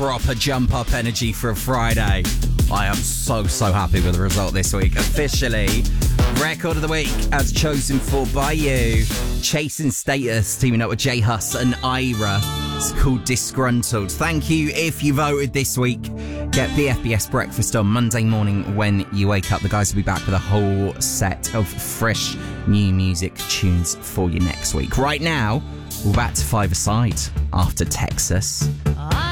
proper jump up energy for a Friday. I am so happy with the result this week. Officially, record of the week as chosen for by you. Chasing Status, teaming up with J Hus and Ira. It's called Disgruntled. Thank you if you voted this week. Get the FBS breakfast on Monday morning when you wake up. The guys will be back with a whole set of fresh new music tunes for you next week. Right now, we're back to 5 aside after Texas.